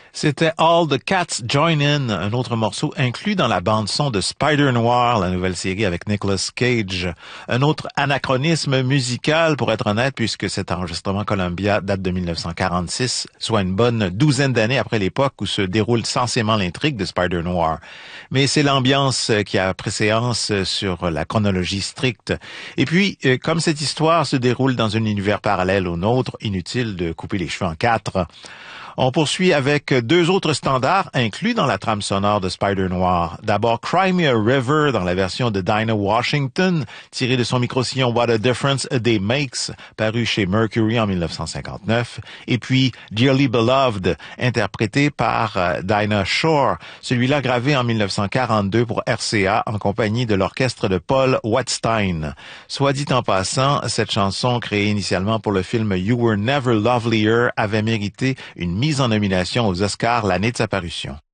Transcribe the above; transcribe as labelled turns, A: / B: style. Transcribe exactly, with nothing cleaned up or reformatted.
A: C'était All the Cats Join In, un autre morceau inclus dans la bande-son de Spider Noir, la nouvelle série avec Nicolas Cage. Un autre anachronisme musical, pour être honnête, puisque cet enregistrement Columbia date de mille neuf cent quarante-six, soit une bonne douzaine d'années après l'époque où se déroule censément l'intrigue de Spider Noir. Mais c'est l'ambiance qui a préséance sur la chronologie stricte. Et puis, comme cette histoire se déroule dans un univers parallèle au nôtre, inutile de couper les cheveux en quatre. On poursuit avec deux autres standards inclus dans la trame sonore de Spider Noir. D'abord, Cry Me a River dans la version de Dinah Washington, tirée de son micro-sillon What a Difference a Day Makes, paru chez Mercury en mille neuf cent cinquante-neuf. Et puis, Dearly Beloved, interprété par euh, Dinah Shore, celui-là gravé en mille neuf cent quarante-deux pour R C A en compagnie de l'orchestre de Paul Wettstein. Soit dit en passant, cette chanson, créée initialement pour le film You Were Never Lovelier, avait mérité une mise en nomination aux Oscars l'année de sa parution.